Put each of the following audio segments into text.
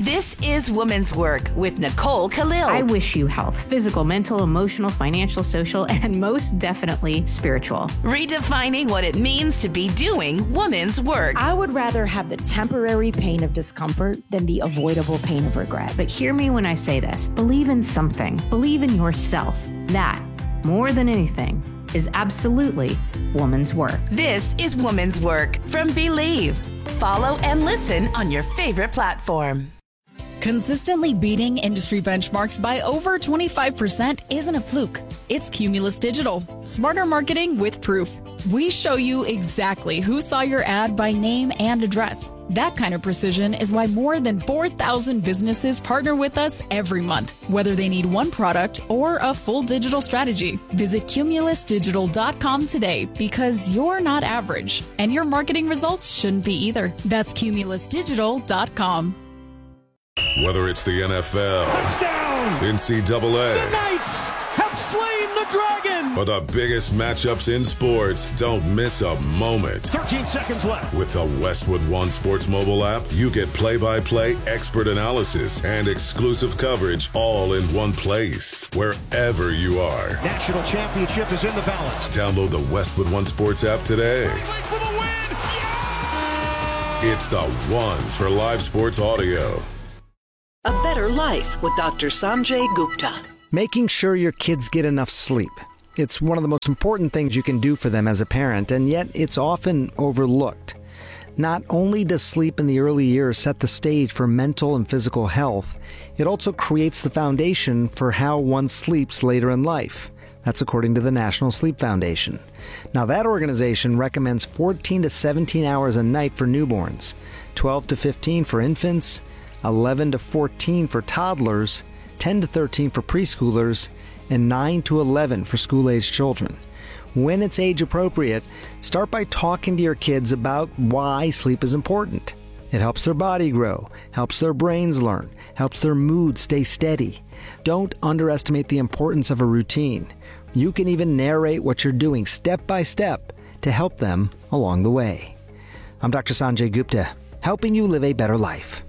This is Woman's Work with Nicole Khalil. I wish you health, physical, mental, emotional, financial, social, and most definitely spiritual. Redefining what it means to be doing woman's work. I would rather have the temporary pain of discomfort than the avoidable pain of regret. But hear me when I say this. Believe in something. Believe in yourself. That, more than anything, is absolutely woman's work. This is Woman's Work from Believe. Follow and listen on your favorite platform. Consistently beating industry benchmarks by over 25% isn't a fluke. It's Cumulus Digital. Smarter marketing with proof. We show you exactly who saw your ad by name and address. That kind of precision is why more than 4,000 businesses partner with us every month, whether they need one product or a full digital strategy. Visit cumulusdigital.com today because you're not average, and your marketing results shouldn't be either. That's cumulusdigital.com. Whether it's the NFL, touchdown, NCAA, the Knights have slain the dragon, or the biggest matchups in sports, don't miss a moment. 13 seconds left. With the Westwood One Sports mobile app, you get play-by-play expert analysis and exclusive coverage all in one place, wherever you are. National championship is in the balance. Download the Westwood One Sports app today. For the win. Yeah! It's the one for live sports audio. A Better Life with Dr. Sanjay Gupta. Making sure your kids get enough sleep. It's one of the most important things you can do for them as a parent, and yet it's often overlooked. Not only does sleep in the early years set the stage for mental and physical health, it also creates the foundation for how one sleeps later in life. That's according to the National Sleep Foundation. Now, that organization recommends 14 to 17 hours a night for newborns, 12 to 15 for infants, 11 to 14 for toddlers, 10 to 13 for preschoolers, and 9 to 11 for school-aged children. When it's age appropriate, start by talking to your kids about why sleep is important. It helps their body grow, helps their brains learn, helps their mood stay steady. Don't underestimate the importance of a routine. You can even narrate what you're doing step by step to help them along the way. I'm Dr. Sanjay Gupta, helping you live a better life.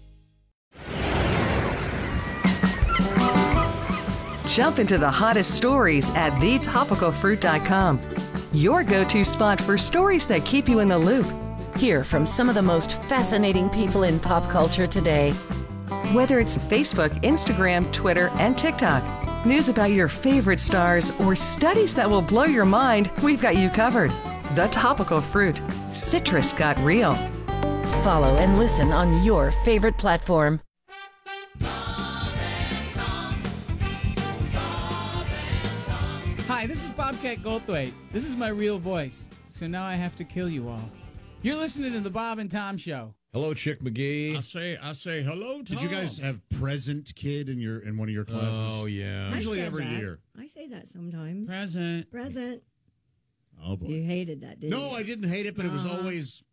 Jump into the hottest stories at thetopicalfruit.com. Your go-to spot for stories that keep you in the loop. Hear from some of the most fascinating people in pop culture today. Whether it's Facebook, Instagram, Twitter, and TikTok, news about your favorite stars, or studies that will blow your mind, we've got you covered. The Topical Fruit. Citrus got real. Follow and listen on your favorite platform. Hi, this is Bobcat Goldthwait. This is my real voice, so now I have to kill you all. You're listening to the Bob and Tom Show. Hello, Chick McGee. I say hello, Tom. Did you guys have present kid in one of your classes? Oh yeah, usually every year. I say that sometimes. Present. Oh boy, you hated that, didn't you? No, I didn't hate it, but it was always.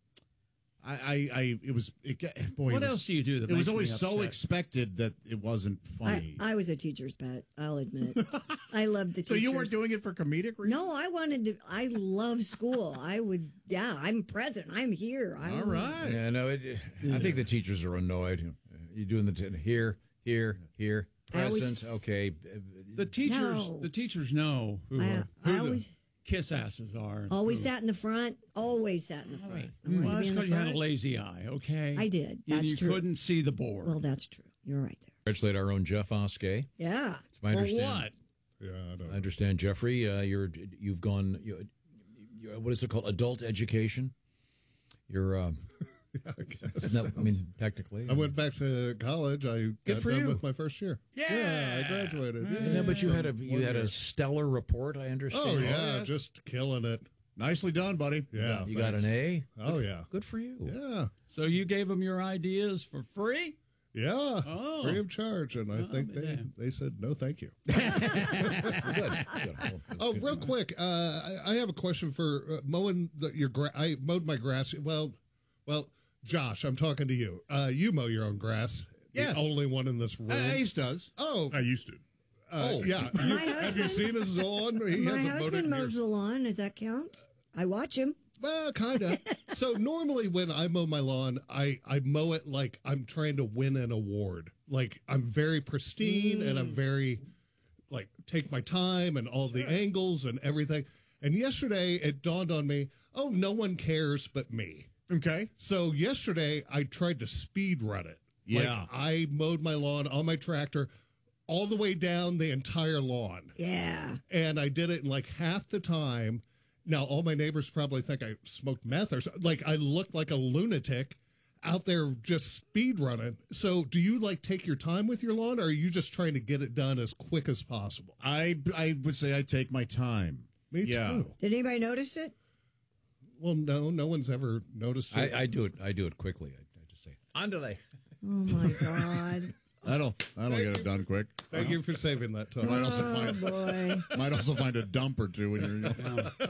What else do you do? It was always so expected that it wasn't funny. I was a teacher's pet, I'll admit. I loved the teachers. So you weren't doing it for comedic reasons? No, I love school. I'm present. I'm here. All right. Yeah, no, I think the teachers are annoyed. You're doing the here, present, okay. The teachers know who the kiss asses are. Always sat in the front. Always sat in the front. Well, that's because you had a lazy eye, okay? I did. And That's true. You couldn't see the board. Well, that's true. You're right there. Congratulate our own Jeff Oskey. Yeah. It's my understanding. What? Yeah, I understand, Jeffrey. You've gone. What is it called? Adult education. You're. Technically, I went back to college. I got done with my first year. Yeah, I graduated. Yeah, but you had a stellar report. I understand. Oh yeah, just killing it. Nicely done, buddy. Yeah, you got an A. Oh yeah, good for you. Yeah. So you gave them your ideas for free? Yeah, free of charge, and I think they said no, thank you. Good. Oh, real quick, I have a question for mowing your grass. I mowed my grass. Well, Josh, I'm talking to you. You mow your own grass. Yes. The only one in this room. Ace does. Oh, I used to. Yeah. Have you seen his lawn? My husband mows the lawn. Does that count? I watch him. Well, kind of. So normally when I mow my lawn, I mow it like I'm trying to win an award. Like I'm very pristine and I'm very, like, take my time and all the angles and everything. And yesterday it dawned on me, oh, no one cares but me. Okay. So yesterday I tried to speed run it. Yeah. Like, I mowed my lawn on my tractor all the way down the entire lawn. Yeah. And I did it in like half the time. Now, all my neighbors probably think I smoked meth or something. Like, I looked like a lunatic out there just speed running. So, do you, like, take your time with your lawn, or are you just trying to get it done as quick as possible? I would say I take my time. Me too. Did anybody notice it? Well, no one's ever noticed it. I do it quickly. I just say, andale. Oh, my God. That'll get it done quick. Thank you for saving that time. Might also find a dump or two when you're.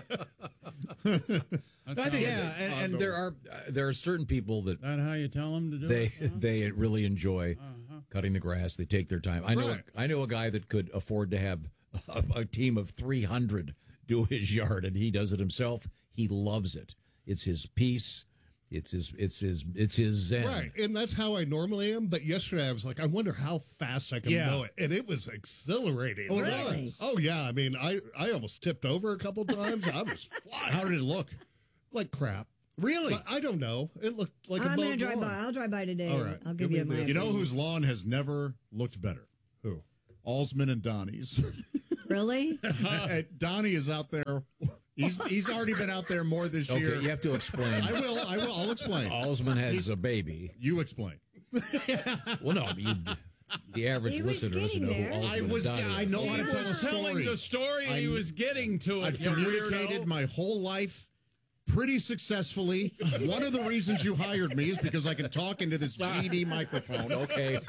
I think, and there are certain people that how you tell them to do they really enjoy cutting the grass. They take their time. I know a guy that could afford to have a team of 300 do his yard, and he does it himself. He loves it. It's his peace. It's his zen. Right, and that's how I normally am. But yesterday I was like, I wonder how fast I can mow it, and it was exhilarating. Oh, really? Oh, yeah. I mean, I almost tipped over a couple times. I was flying. How did it look? Like crap. Really? But I don't know. It looked like I'm going to drive by. I'll drive by today. All right. I'll give you my You know whose lawn has never looked better? Who? Alsman and Donnie's. Really? Donnie is out there. He's already been out there more this year. Okay, you have to explain. I will. I'll explain. Alsman has a baby. You explain. Well, no, the average listener doesn't know who Alsman I know how to tell a story. Telling the story, and he was getting to it. I've communicated my whole life pretty successfully. One of the reasons you hired me is because I can talk into this GD microphone. Okay.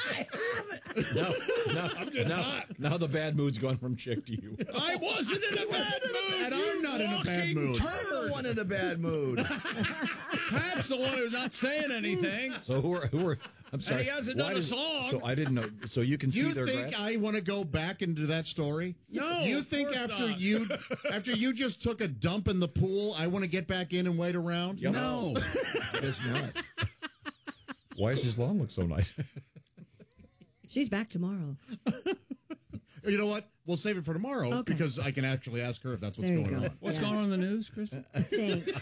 Now the bad mood's gone from Chick to you. I wasn't in a bad mood. And I'm not in a bad mood. You're the one in a bad mood. Pat's the one who's not saying anything. So who are I'm sorry. And he hasn't done a song. So I didn't know. So you can see You their think grass? I want to go back into that story? No. You think after you just took a dump in the pool, I want to get back in and wait around? Yep. No. It's not. Why does his lawn look so nice? She's back tomorrow. You know what? We'll save it for tomorrow because I can actually ask her if that's what's going on. What's going on in the news, Kristen? Thanks.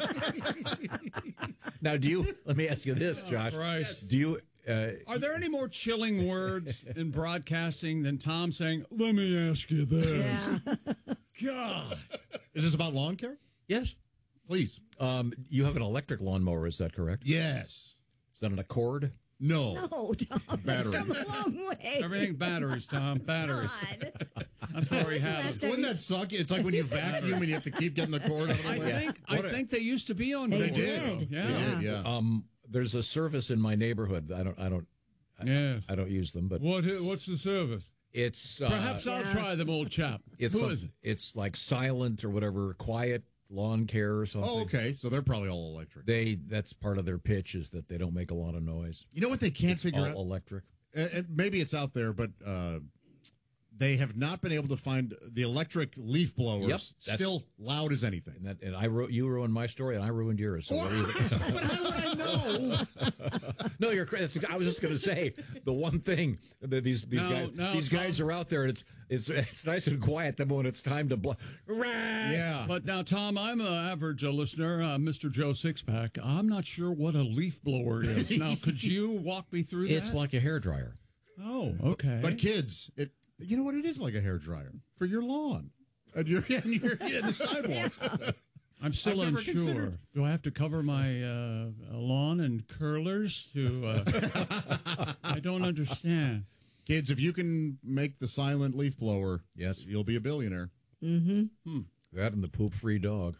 Now, let me ask you this, Josh. Christ. Do you... Are there any more chilling words in broadcasting than Tom saying, let me ask you this? Yeah. God. Is this about lawn care? Yes. Please. You have an electric lawnmower, is that correct? Yes. Is that an Accord? No. No, Tom. Battery. Come a long way. Everything batteries, Tom. Batteries. God. That's where we have it. Wouldn't that suck? It's like when you vacuum and you have to keep getting the cord out of the way. I think they used to be on They board. did. Yeah. They did, yeah. There's a service in my neighborhood. I don't use them, but What's the service? it's Perhaps I'll try them, old chap. Who is it? It's like Silent or whatever, Quiet Lawn Care or something. Oh, okay. So they're probably all electric. That's part of their pitch is that they don't make a lot of noise. You know what they can't It's figure all out? electric. And maybe it's out there, but they have not been able to find the electric leaf blowers still loud as anything. And you ruined my story, and I ruined yours. So what do you think? But how would I know? No, you're correct. I was just going to say the one thing that these guys are out there, and it's nice and quiet. Then when it's time to blow, yeah. But now, Tom, I'm an average listener, Mr. Joe Sixpack. I'm not sure what a leaf blower is. Now, could you walk me through that? It's like a hairdryer. Oh, okay. But kids, you know what? It is like a hairdryer for your lawn and you're in the sidewalks. I'm still unsure. Do I have to cover my lawn in curlers? I don't understand. Kids, if you can make the silent leaf blower, yes, you'll be a billionaire. Mm-hmm. That and the poop-free dog.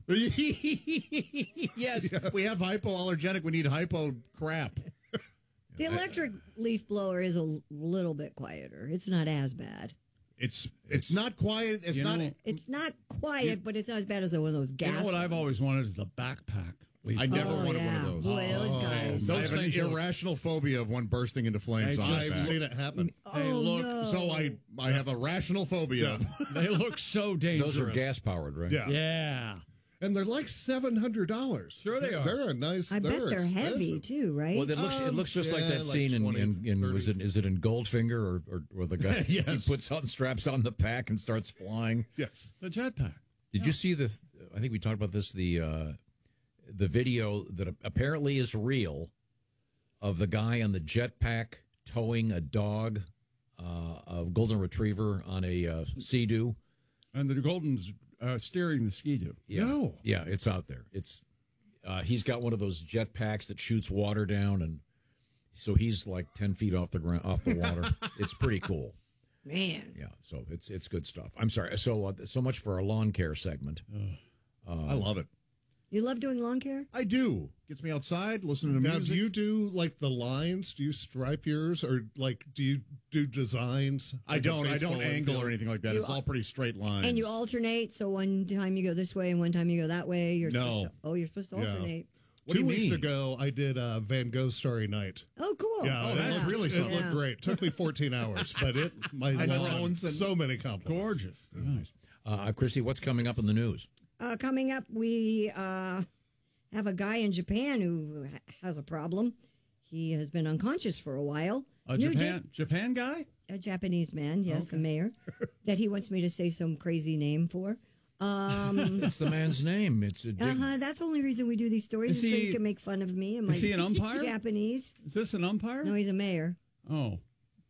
Yes, we have hypoallergenic. We need hypo crap. The electric leaf blower is a little bit quieter. It's not as bad. It's not quiet. It's not quiet, but it's not as bad as one of those gas. You know what I've always wanted is the backpack. I never wanted one of those. Boy, those guys. I have an irrational phobia of one bursting into flames. I've seen it happen. No. So I have a rational phobia. They look so dangerous. Those are gas powered, right? Yeah. Yeah. And they're like $700. Sure they are. They're a nice. I bet they're expensive. heavy too, right? Well, it looks just like that like scene 20, in is it in Goldfinger or the guy Yes. he puts on straps on the pack and starts flying. Yes, the jetpack. Did you see the? I think we talked about this. The video that apparently is real of the guy on the jetpack towing a dog, a golden retriever on a Sea-Doo, and the Golden's steering the Ski-Doo. Yeah. No. Yeah, it's out there. It's he's got one of those jetpacks that shoots water down, and so he's like 10 feet off the ground, off the water. It's pretty cool. Man. Yeah, so it's good stuff. I'm sorry. So much for our lawn care segment. I love it. You love doing lawn care? I do. Gets me outside, listening to Now, music. do you do like the lines? Do you stripe yours, or like do you do designs? I Like a don't baseball angle infield? or anything like that. You It's all pretty straight lines. And you alternate, so one time you go this way and one time you go that way. You're No. supposed to, you're supposed to Yeah. alternate. What do 2 you weeks mean? ago, I did Van Gogh Starry Night. Oh, cool. Yeah, Oh, that's really it something. looked great. Took me 14 hours, but my And lawn, drones and- so many compliments. Gorgeous. Nice. Chrissy, what's coming up in the news? Coming up, we have a guy in Japan who has a problem. He has been unconscious for a while. A Japan guy? A Japanese man, yes, a mayor, that he wants me to say some crazy name for. That's the man's name. It's a That's the only reason we do these stories, Is is so he- you can make fun of me and my Is he an umpire? Japanese. Is this an umpire? No, he's a mayor. Oh.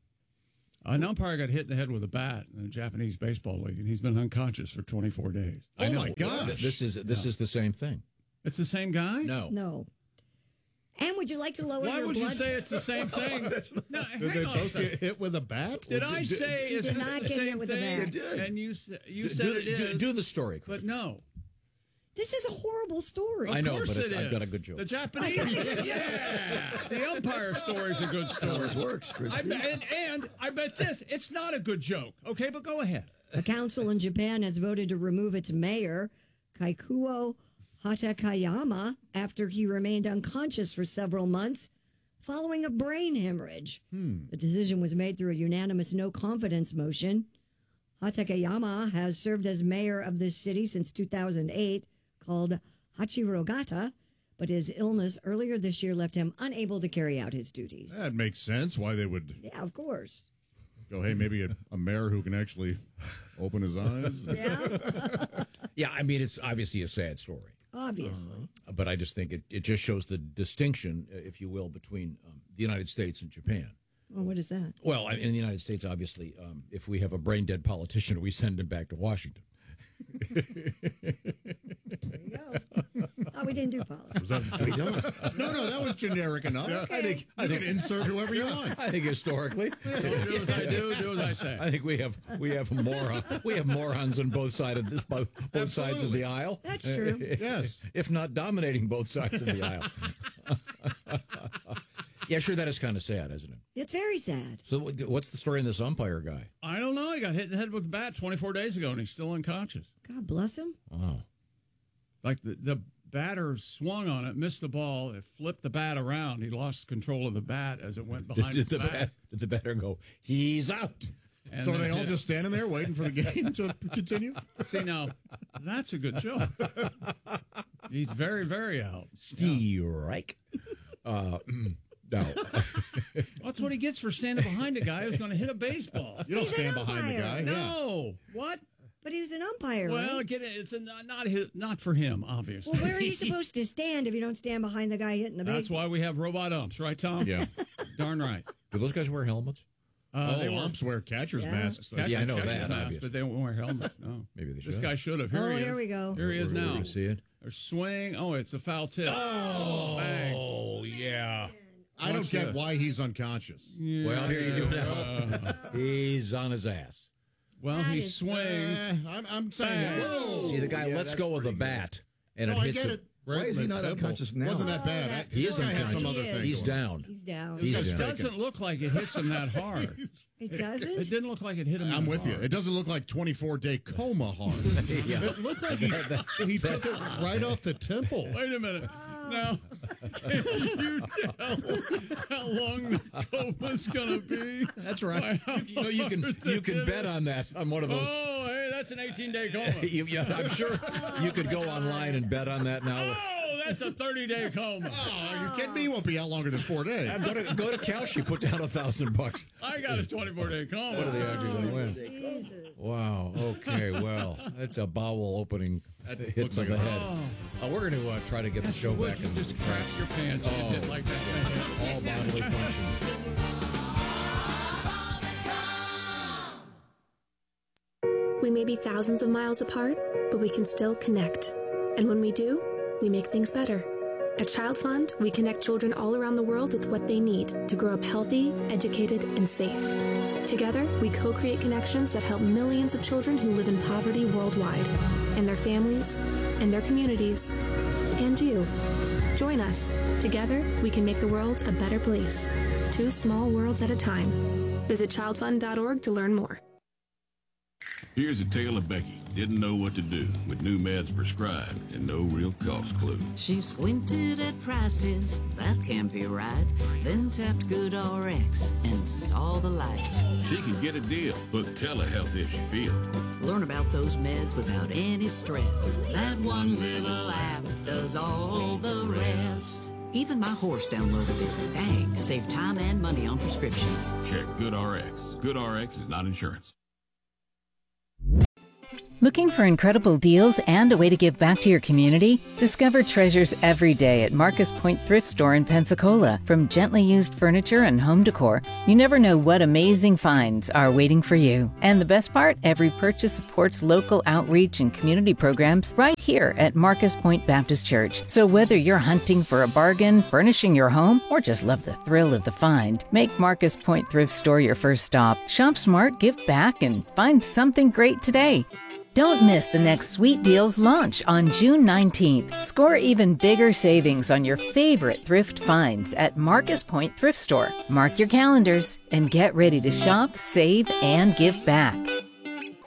An umpire got hit in the head with a bat in the Japanese baseball league, and he's been unconscious for 24 days. Oh, my gosh. This is the same thing. It's the same guy? No. No. And would you like to lower Why your would blood? you say it's the same thing? No, Did they hang on a both second. get hit with a bat? Did I say He is did this not the get hit same with a thing? bat. did. And you said it is. Do the story, Chris. But no. This is a horrible story. I know, Of course but it I've is. got a good joke. The Japanese, yeah. The umpire story is a good story. This works, Chris. And I bet this, it's not a good joke. Okay, but go ahead. A council in Japan has voted to remove its mayor, Kaikuo Hatakayama, after he remained unconscious for several months following a brain hemorrhage. The decision was made through a unanimous no confidence motion. Hatakayama has served as mayor of this city since 2008, called Hachirogata, but his illness earlier this year left him unable to carry out his duties. That makes sense why they would Yeah, of course. go, hey, maybe a mayor who can actually open his eyes. Yeah, Yeah, I mean, it's obviously a sad story. obviously. But I just think it just shows the distinction, if you will, between the United States and Japan. Well, what is that? Well, in the United States, obviously, if we have a brain-dead politician, we send him back to Washington. Oh, we didn't do politics. No, that was generic enough. I think You can insert whoever you want. I think historically, Do as I do as I say. I think we have morons on both sides of both sides of the aisle. That's true. Yes. If not dominating both sides of the aisle. Yeah, sure, that is kind of sad, isn't it? It's very sad. So what's the story in this umpire guy? I don't know. He got hit in the head with a bat 24 days ago, and he's still unconscious. God bless him. Wow. Like the batter swung on it, missed the ball, it flipped the bat around. He lost control of the bat as it went behind Did the bat. the batter go, he's out? And So are then they all hit it. just standing there waiting for the game to continue? See, now, that's a good joke. He's very, very out. Steve Reich. No. That's what he gets for standing behind a guy who's going to hit a baseball. You don't He's an stand behind the guy. umpire. No. What? But he was an umpire. Well, right? get it. It's not for him, obviously. Well, where are you supposed to stand if you don't stand behind the guy hitting the That's baseball? why we have robot umps, right, Tom? Yeah. Darn right. Do those guys wear helmets? They were umps wear catcher's masks. catcher's Yeah, I know masks, that, obviously. but they won't wear helmets. No. Maybe they should. This guy should have. Oh, he here is. we go. Here he is We're now. gonna see it. Or swing. Oh, it's a foul tip. Oh, Bang. yeah. I don't Watch get this. why he's unconscious. Well, here you go now. He's on his ass. Well, That he is- swings. I'm saying, whoa. See, the guy lets go of the bat, and it I hits get him. it. Right Why is in he the not temple. unconscious now? Wasn't that bad. that- He is This guy had some unconscious. other things. He's going on. down. He's down. He's guy's down. It doesn't look like it hits him that hard. It doesn't? It didn't look like it hit him I'm that with you. hard. It doesn't look like 24-day coma hard. It looked like he took it right off the temple. Wait a minute. Now, can you tell how long the coma's going to be? That's right. You can bet on that on one of those. Oh, hey, that's an 18-day coma. I'm sure you could go online and bet on that now. Oh, that's a 30-day coma. Oh, are you kidding me? He won't be out longer than 4 days. Go to Kalshi, put down $1,000. I got his 24-day coma. What are they actually going to win? Wow. Okay. Well, that's a bowel opening hit to the head. We're going to try to get the show back in just crash your pants. You did like that. All bodily functions. We may be thousands of miles apart, but we can still connect. And when we do, we make things better. At Child Fund, we connect children all around the world with what they need to grow up healthy, educated, and safe. Together, we co-create connections that help millions of children who live in poverty worldwide, and their families, and their communities, and you. Join us. Together, we can make the world a better place. 2 small worlds at a time. Visit childfund.org to learn more. Here's a tale of Becky. Didn't know what to do with new meds prescribed and no real cost clue. She squinted at prices, that can't be right. Then tapped GoodRx and saw the light. She can get a deal. Book telehealth if she feels. Learn about those meds without any stress. That one little app does all the rest. Even my horse downloaded it. Dang, save time and money on prescriptions. Check GoodRx. GoodRx is not insurance. Looking for incredible deals and a way to give back to your community? Discover treasures every day at Marcus Point Thrift Store in Pensacola. From gently used furniture and home decor, you never know what amazing finds are waiting for you. And the best part, every purchase supports local outreach and community programs right here at Marcus Point Baptist Church. So whether you're hunting for a bargain, furnishing your home, or just love the thrill of the find, make Marcus Point Thrift Store your first stop. Shop smart, give back, and find something great today. Don't miss the next Sweet Deals launch on June 19th. Score even bigger savings on your favorite thrift finds at Marcus Point Thrift Store. Mark your calendars and get ready to shop, save, and give back.